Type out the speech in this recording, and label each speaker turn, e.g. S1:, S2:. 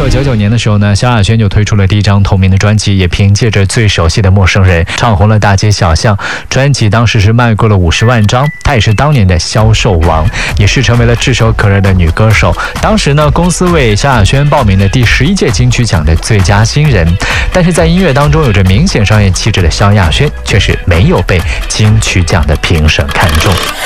S1: 1999年的时候呢，萧亚轩就推出了第一张同名的专辑，也凭借着最熟悉的陌生人唱红了大街小巷。专辑当时是卖过了50万张，她也是当年的销售王，也是成为了炙手可热的女歌手。当时呢，公司为萧亚轩报名了第11届金曲奖的最佳新人，但是在音乐当中有着明显商业气质的萧亚轩却是没有被金曲奖的评审看中。